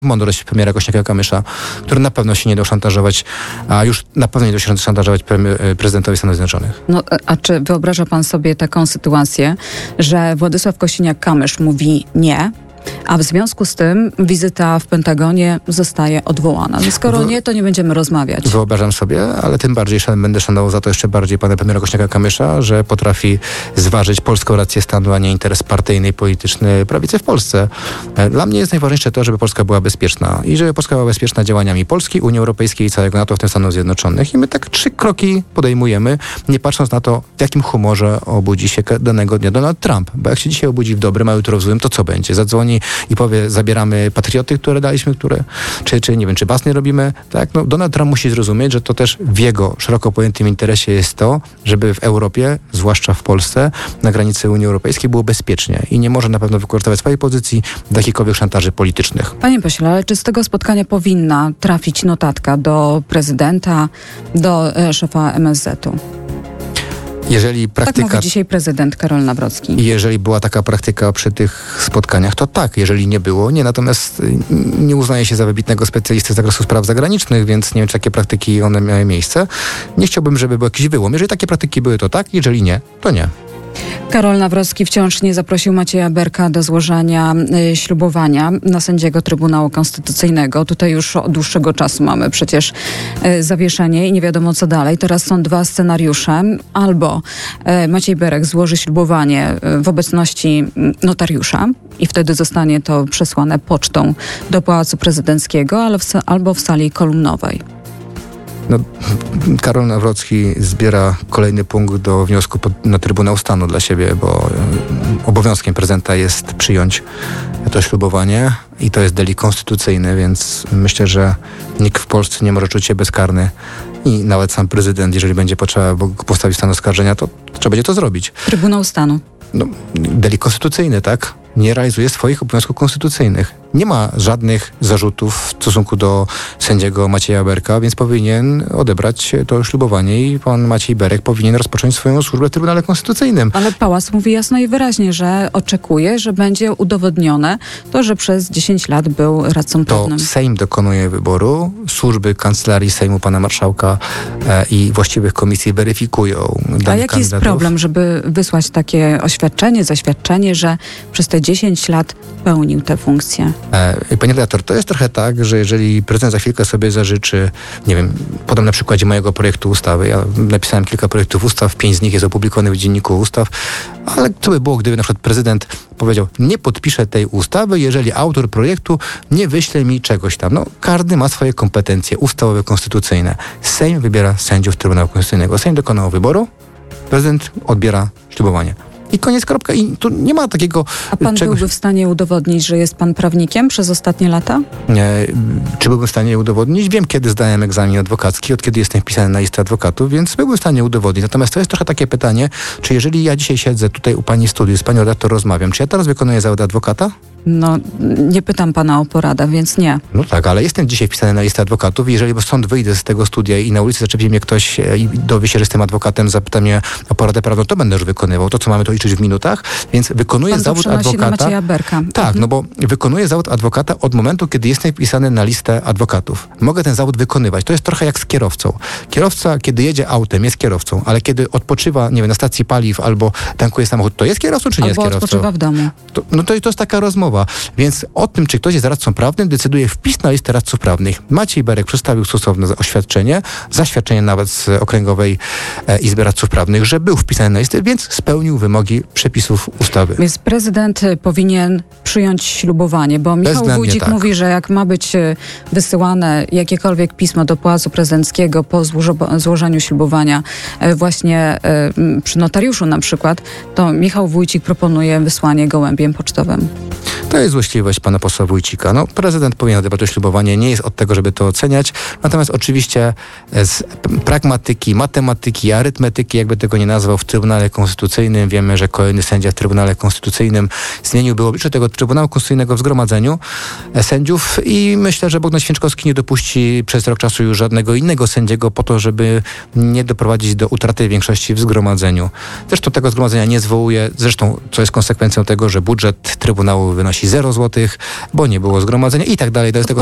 mądrość premiera Kosiniaka-Kamysza, który na pewno się nie dał szantażować, a już na pewno nie dał się szantażować prezydentowi Stanów Zjednoczonych. No, a czy wyobraża pan sobie taką sytuację, że Władysław Kosiniak-Kamysz mówi nie, a w związku z tym wizyta w Pentagonie zostaje odwołana? No skoro nie, to nie będziemy rozmawiać. Wyobrażam sobie, ale tym bardziej będę szanował za to jeszcze bardziej pana premiera Kosiniaka-Kamysza, że potrafi zważyć polską rację stanu, a nie interes partyjny i polityczny prawicy w Polsce. Dla mnie jest najważniejsze to, żeby Polska była bezpieczna i żeby Polska była bezpieczna działaniami Polski, Unii Europejskiej i całego NATO, w tym Stanów Zjednoczonych. I my tak 3 kroki podejmujemy, nie patrząc na to, w jakim humorze obudzi się danego dnia Donald Trump. Bo jak się dzisiaj obudzi w dobrym, a jutro w złym, to co będzie? Zadzwoni i powie, zabieramy patrioty, które daliśmy, czy nie wiem, czy basny robimy. Tak? No, Donald Trump musi zrozumieć, że to też w jego szeroko pojętym interesie jest to, żeby w Europie, zwłaszcza w Polsce, na granicy Unii Europejskiej było bezpiecznie i nie może na pewno wykorzystywać swojej pozycji do jakichkolwiek szantaży politycznych. Panie pośle, ale czy z tego spotkania powinna trafić notatka do prezydenta, do szefa MSZ-u? Jeżeli praktyka, tak mówi dzisiaj prezydent Karol Nawrocki. Jeżeli była taka praktyka przy tych spotkaniach, to tak. Jeżeli nie było, nie. Natomiast nie uznaje się za wybitnego specjalisty z zakresu spraw zagranicznych, więc nie wiem, czy takie praktyki one miały miejsce. Nie chciałbym, żeby był jakiś wyłom. Jeżeli takie praktyki były, to tak. Jeżeli nie, to nie. Karol Nawrocki wciąż nie zaprosił Macieja Berka do złożenia ślubowania na sędziego Trybunału Konstytucyjnego. Tutaj już od dłuższego czasu mamy przecież zawieszenie i nie wiadomo co dalej. Teraz są 2 scenariusze. Albo Maciej Berek złoży ślubowanie w obecności notariusza i wtedy zostanie to przesłane pocztą do Pałacu Prezydenckiego, albo w sali kolumnowej. No, Karol Nawrocki zbiera kolejny punkt do wniosku na Trybunał Stanu dla siebie, bo obowiązkiem prezydenta jest przyjąć to ślubowanie i to jest delikt konstytucyjny, więc myślę, że nikt w Polsce nie może czuć się bezkarny i nawet sam prezydent, jeżeli będzie potrzeba postawić stan oskarżenia, to trzeba będzie to zrobić. Trybunał Stanu. No, delikt konstytucyjny, tak? Nie realizuje swoich obowiązków konstytucyjnych. Nie ma żadnych zarzutów w stosunku do sędziego Macieja Berka, więc powinien odebrać to ślubowanie i pan Maciej Berek powinien rozpocząć swoją służbę w Trybunale Konstytucyjnym. Ale Pałac mówi jasno i wyraźnie, że oczekuje, że będzie udowodnione to, że przez 10 lat był radcą prawnym. To Sejm dokonuje wyboru, służby Kancelarii Sejmu pana marszałka i właściwych komisji weryfikują danych A jaki jest problem, żeby wysłać takie oświadczenie, zaświadczenie, że przez te 10 lat pełnił tę funkcję? Panie redaktor, to jest trochę tak, że jeżeli prezydent za chwilkę sobie zażyczy, nie wiem, podam na przykładzie mojego projektu ustawy. Ja napisałem kilka projektów ustaw, 5 z nich jest opublikowanych w Dzienniku Ustaw, ale co by było, gdyby na przykład prezydent powiedział, nie podpiszę tej ustawy, jeżeli autor projektu nie wyśle mi czegoś tam. No, każdy ma swoje kompetencje ustawowe, konstytucyjne. Sejm wybiera sędziów Trybunału Konstytucyjnego. Sejm dokonał wyboru, prezydent odbiera ślubowanie. I koniec, kropka. I tu nie ma takiego A pan byłby w stanie udowodnić, że jest pan prawnikiem przez ostatnie lata? Czy byłbym w stanie udowodnić? Wiem, kiedy zdałem egzamin adwokacki, od kiedy jestem wpisany na listę adwokatów, więc byłbym w stanie udowodnić. Natomiast to jest trochę takie pytanie, czy jeżeli ja dzisiaj siedzę tutaj u pani studiu, z panią redaktor rozmawiam, czy ja teraz wykonuję zawód adwokata? No, nie pytam pana o poradę, więc nie. No tak, ale jestem dzisiaj wpisany na listę adwokatów i jeżeli stąd wyjdę z tego studia i na ulicy zaczepi mnie ktoś i dowie się, że jestem adwokatem, zapyta mnie o poradę prawną, to będę już wykonywał. To, co mamy to liczyć w minutach, więc wykonuję zawód adwokata. Na Macieja Berka. Tak, no bo wykonuję zawód adwokata od momentu, kiedy jestem wpisany na listę adwokatów. Mogę ten zawód wykonywać. To jest trochę jak z kierowcą. Kierowca, kiedy jedzie autem, jest kierowcą, ale kiedy odpoczywa, nie wiem, na stacji paliw albo tankuje samochód, to jest kierowcą, czy nie jest kierowcą? Albo odpoczywa w domu. To jest taka rozmowa. Więc o tym, czy ktoś jest radcą prawnym, decyduje wpis na listę radców prawnych. Maciej Berek przedstawił stosowne oświadczenie, zaświadczenie nawet z Okręgowej Izby Radców Prawnych, że był wpisany na listę, więc spełnił wymogi przepisów ustawy. Więc prezydent powinien przyjąć ślubowanie, bo Michał Wójcik mówi, że jak ma być wysyłane jakiekolwiek pismo do Pałacu Prezydenckiego po złożeniu ślubowania właśnie przy notariuszu na przykład, to Michał Wójcik proponuje wysłanie gołębiem pocztowym. To jest złośliwość pana posła Wójcika. No, prezydent powinien odebrać to ślubowanie, nie jest od tego, żeby to oceniać. Natomiast oczywiście z pragmatyki, matematyki, arytmetyki, jakby tego nie nazwał, w Trybunale Konstytucyjnym wiemy, że kolejny sędzia w Trybunale Konstytucyjnym zmieniłby oblicze tego Trybunału Konstytucyjnego w zgromadzeniu sędziów i myślę, że Bogdan Święczkowski nie dopuści przez rok czasu już żadnego innego sędziego po to, żeby nie doprowadzić do utraty większości w zgromadzeniu. Zresztą tego zgromadzenia nie zwołuje, co jest konsekwencją tego, że budżet Trybunału wynosi zapłaci 0 złotych, bo nie było zgromadzenia i tak dalej. To jest tego